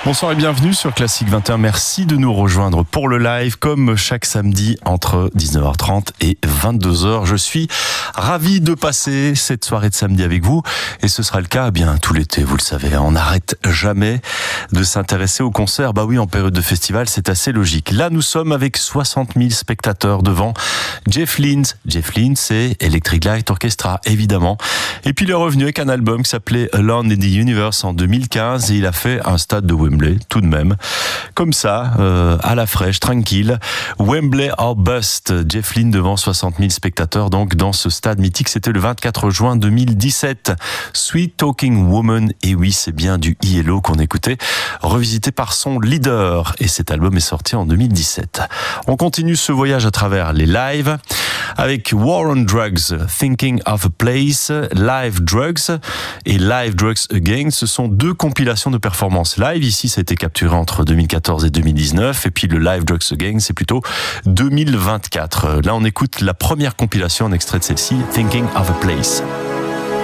Bonsoir et bienvenue sur Classique 21. Merci de nous rejoindre pour le live comme chaque samedi entre 19h30 et 22h. Je suis ravi de passer cette soirée de samedi avec vous et ce sera le cas bien tout l'été, vous le savez. On n'arrête jamais de s'intéresser aux concerts. Bah oui, en période de festival, c'est assez logique. Là, nous sommes avec 60 000 spectateurs devant Jeff Lynne. Jeff Lynne, c'est Electric Light Orchestra, évidemment. Et puis il est revenu avec un album qui s'appelait Alone in the Universe en 2015 et il a fait un stade de Wembley, tout de même. Comme ça, à la fraîche, tranquille. Wembley or Bust. Jeff Lynne devant 60 000 spectateurs, donc dans ce stade mythique. C'était le 24 juin 2017. Sweet Talking Woman. Et oui, c'est bien du ELO qu'on écoutait, revisité par son leader. Et cet album est sorti en 2017. On continue ce voyage à travers les lives avec War on Drugs, Thinking of a Place, Live Drugs et Live Drugs Again. Ce sont deux compilations de performances live. Ici, ça a été capturé entre 2014 et 2019. Et puis le Live Drugs Again, c'est plutôt 2024. Là, on écoute la première compilation en extrait de celle-ci, Thinking of a Place.